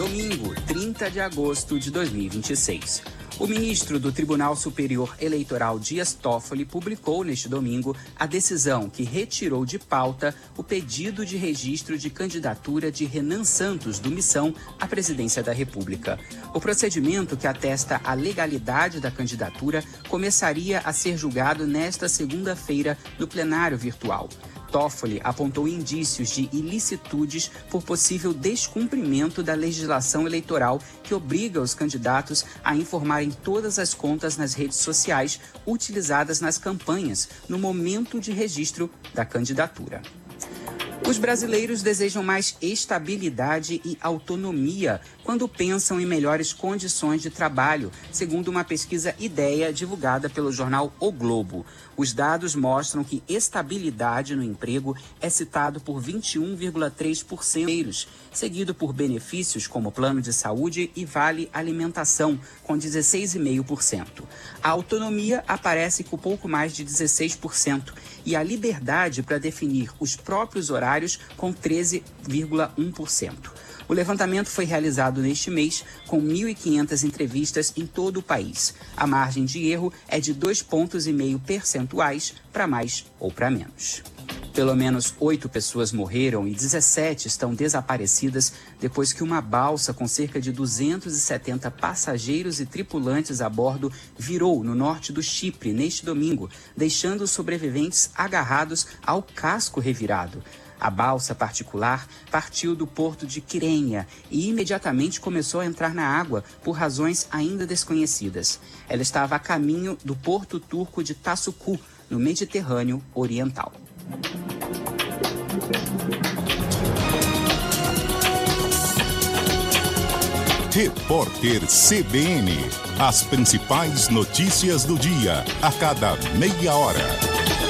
Domingo, 30 de agosto de 2026. O ministro do Tribunal Superior Eleitoral, Dias Toffoli, publicou neste domingo a decisão que retirou de pauta o pedido de registro de candidatura de Renan Santos, do Missão, à presidência da República. O procedimento, que atesta a legalidade da candidatura, começaria a ser julgado nesta segunda-feira no plenário virtual. Toffoli apontou indícios de ilicitudes por possível descumprimento da legislação eleitoral que obriga os candidatos a informarem todas as contas nas redes sociais utilizadas nas campanhas no momento de registro da candidatura. Os brasileiros desejam mais estabilidade e autonomia quando pensam em melhores condições de trabalho, segundo uma pesquisa Ideia divulgada pelo jornal O Globo. Os dados mostram que estabilidade no emprego é citado por 21,3%, seguido por benefícios como plano de saúde e vale alimentação, com 16,5%. A autonomia aparece com pouco mais de 16% e a liberdade para definir os próprios horários com 13,1%. O levantamento foi realizado neste mês com 1.500 entrevistas em todo o país. A margem de erro é de 2,5 pontos percentuais para mais ou para menos. Pelo menos 8 pessoas morreram e 17 estão desaparecidas depois que uma balsa com cerca de 270 passageiros e tripulantes a bordo virou no norte do Chipre neste domingo, deixando os sobreviventes agarrados ao casco revirado. A balsa particular partiu do porto de Quirênia e imediatamente começou a entrar na água por razões ainda desconhecidas. Ela estava a caminho do porto turco de Tassucu, no Mediterrâneo Oriental. Repórter CBN. As principais notícias do dia, a cada meia hora.